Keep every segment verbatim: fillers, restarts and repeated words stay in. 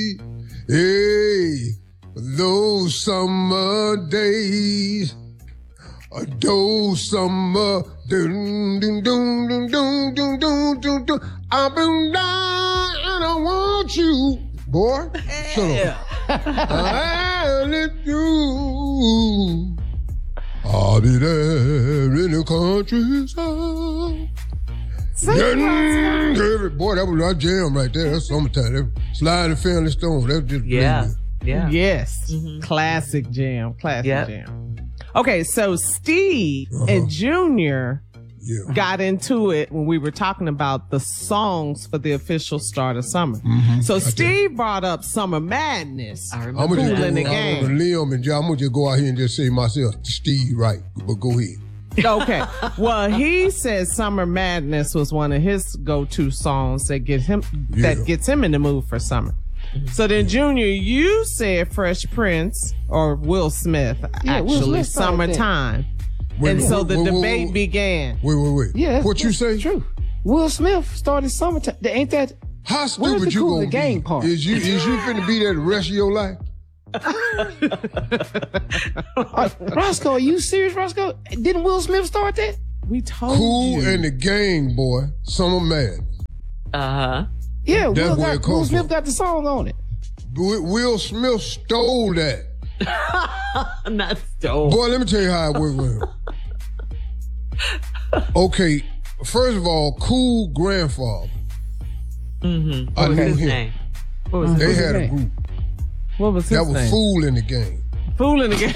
Hey, those summer days, those summer, dun, dun, dun, dun, dun, dun, dun, dun, dun. I've been down and I want you, boy. Yeah. I let you. I'll be there in the countryside. Dun, boy, that was our jam right there. That's summertime. That Slide and Family Stone. That's just Yeah. brilliant. Yeah. Yes. Mm-hmm. Classic jam. Classic Yep. jam. Okay, so Steve Uh-huh. and Junior Yeah. got into it when we were talking about the songs for the official start of summer. Mm-hmm. So Steve brought up Summer Madness. I I'm remember gonna just Cool go, in the I'm game. gonna Liam and John, I'm gonna just go out here and just say myself, Steve, right? But go ahead. Okay. Well, he says Summer Madness was one of his go-to songs that get him Yeah. that gets him in the mood for summer. So then, Junior, you said Fresh Prince or Will Smith, Yeah, Will actually, Smith started that. Summertime. Wait, And wait, so the wait, wait, debate wait, began. Wait, wait, wait. Yeah, that's, What you that's say? True. Will Smith started summertime. Ain't that? How Where's stupid the you cool in gonna the game be? part? Is you is you finna be there the rest of your life? Uh, Roscoe, are you serious, Roscoe? Didn't Will Smith start that? We told Cool you. and the Gang, boy. Summer Mad. Uh-huh. Yeah, That's Will, where got, it come Will Smith from. got the song on it. Will Will Smith stole that. Not stole. Boy, let me tell you how it worked with him. Okay, first of all, Cool grandfather. Mm-hmm. I What was knew his him. name? What was They his his had a name? group. What was his That was name? Fool in the Game. Fooling again.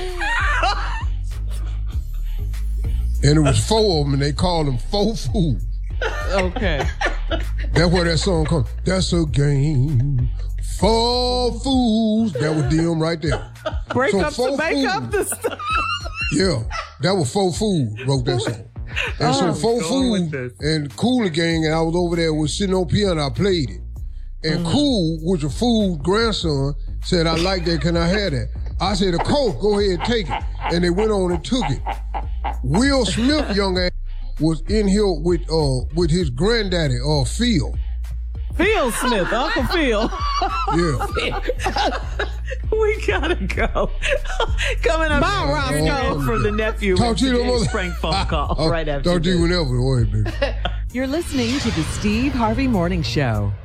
And it was four of them, and they called them Four Fools. Okay. That's where that song comes. That's a game for fools. That was them right there. Break So up Four to make Fools. up the stuff. Yeah, that was Four Fools wrote that song. And so Four going with Fools this. and Cool Gang, and I was over there was sitting on piano. I played it, and Cool, which a Fool's grandson, said, "I like that. Can I have that?" I said, "Of course, go ahead and take it." And they went on and took it. Will Smith, young ass, was in here with uh with his granddaddy, uh Phil. Phil Smith, Uncle Phil. Yeah. We gotta go. Coming up Bye, you're Roscoe. gonna hear from the nephew. Talk to you today's tomorrow. prank phone call Uh, right after Talk to you this. whenever. Go ahead, baby. You're listening to the Steve Harvey Morning Show.